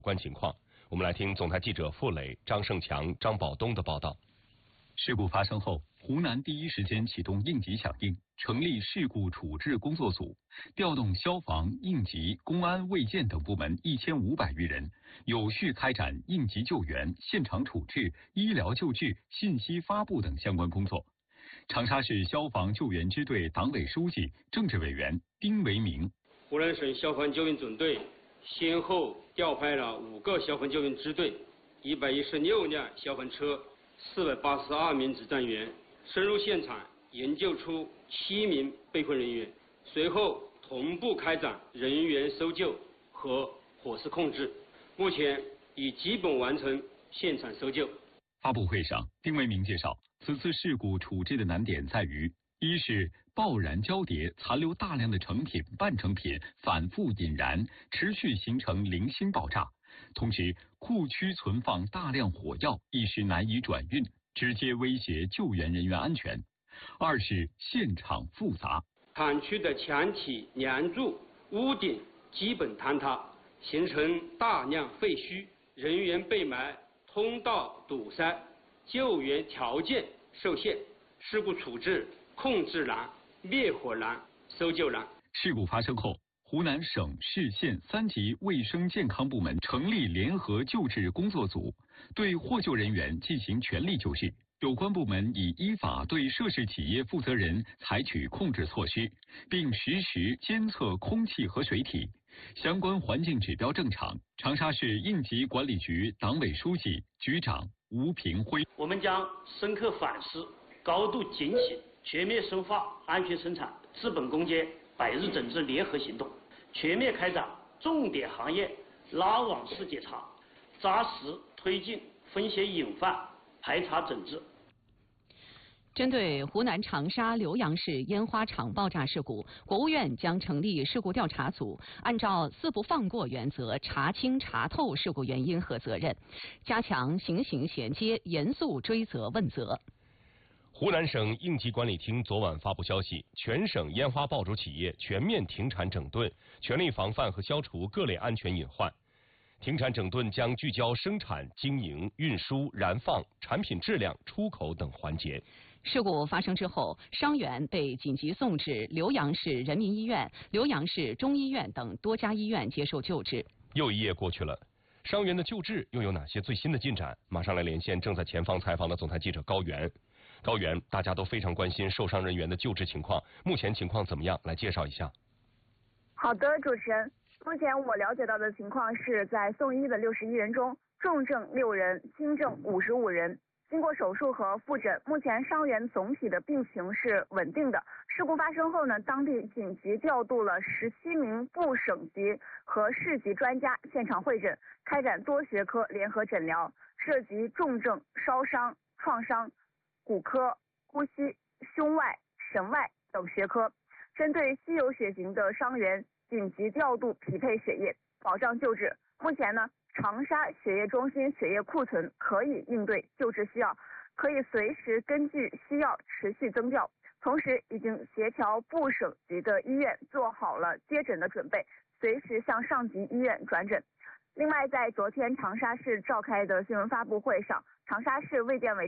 关情况，我们来听总台记者付磊、张胜强、张宝东的报道。 事故发生后，湖南第一时间启动应急响应，成立事故处置工作组，调动消防、应急、公安、卫健等部门1500余人，有序开展应急救援、现场处置、医疗救治、信息发布等相关工作。长沙市消防救援支队党委书记、政治委员丁维明： 湖南省消防救援总队先后调派了5个消防救援支队、116辆消防车、482名指战员，深入现场营救出7名被困人员，随后同步开展人员搜救和火势控制，目前已基本完成现场搜救。 发布会上，丁维明介绍，此次事故处置的难点在于：一是爆燃焦碟残留大量的成品、半成品反复引燃，持续形成零星爆炸；同时，库区存放大量火药，一时难以转运，直接威胁救援人员安全；二是现场复杂， 厂区的墙体、梁柱、屋顶基本坍塌，形成大量废墟，人员被埋，通道堵塞，救援条件受限，事故处置控制难、灭火难、搜救难。 事故发生后，湖南省市县3级卫生健康部门成立联合救治工作组，对获救人员进行全力救治。有关部门已依法对涉事企业负责人采取控制措施，并实时监测空气和水体，相关环境指标正常。长沙市应急管理局党委书记、局长吴平辉： 我们将深刻反思，高度警醒，全面深化安全生产、治本攻坚、百日整治联合行动，全面开展重点行业拉网式检查，扎实推进风险隐患排查整治。 针对湖南长沙浏阳市烟花厂爆炸事故，国务院将成立事故调查组，按照4不放过原则查清查透事故原因和责任，加强刑刑衔接，严肃追责问责。 湖南省应急管理厅昨晚发布消息，全省烟花爆竹企业全面停产整顿，全力防范和消除各类安全隐患。停产整顿将聚焦生产、经营、运输、燃放、产品质量、出口等环节。 事故发生之后，伤员被紧急送至浏阳市人民医院、浏阳市中医院等多家医院接受救治。 又一夜过去了，伤员的救治又有哪些最新的进展？马上来连线正在前方采访的总台记者高原。高原，大家都非常关心受伤人员的救治情况，目前情况怎么样？来介绍一下。 好的，主持人。目前我了解到的情况是在送医的61人中，重症6人，轻症55人。经过手术和复诊，目前伤员总体的病情是稳定的。事故发生后呢，当地紧急调度了17名部省级和市级专家现场会诊，开展多学科联合诊疗，涉及重症、烧伤、创伤、骨科、呼吸、胸外、神外等学科。针对稀有血型的伤员，紧急调度匹配血液，保障救治。目前呢，长沙血液中心血液库存可以应对救治需要，可以随时根据需要持续增调。同时，已经协调部省级的医院做好了接诊的准备，随时向上级医院转诊。另外，在昨天长沙市召开的新闻发布会上，长沙市卫健委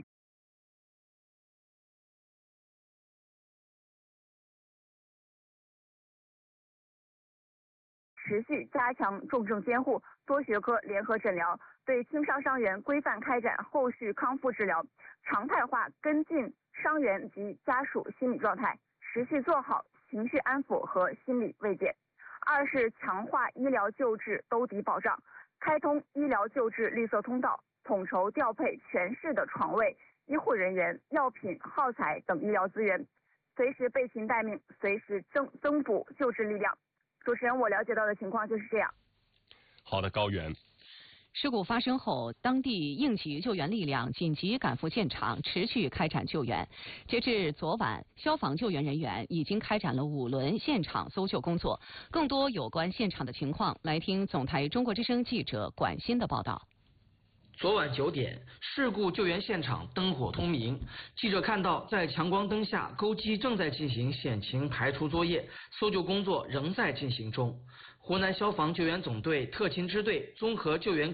持续加强重症监护、多学科联合诊疗，对轻伤伤员规范开展后续康复治疗，常态化跟进伤员及家属心理状态，持续做好情绪安抚和心理慰藉。二是强化医疗救治兜底保障，开通医疗救治绿色通道，统筹调配全市的床位、医护人员、药品、耗材等医疗资源，随时备勤待命，随时增补救治力量。主持人，我了解到的情况就是这样。 好的，高原。 事故发生后，当地应急救援力量紧急赶赴现场，持续开展救援。截至昨晚，消防救援人员已经开展了5轮现场搜救工作。更多有关现场的情况，来听总台中国之声记者管欣的报道。 昨晚9点，事故救援现场灯火通明。记者看到，在强光灯下，钩机正在进行险情排除作业，搜救工作仍在进行中。 湖南消防救援总队特勤支队综合救援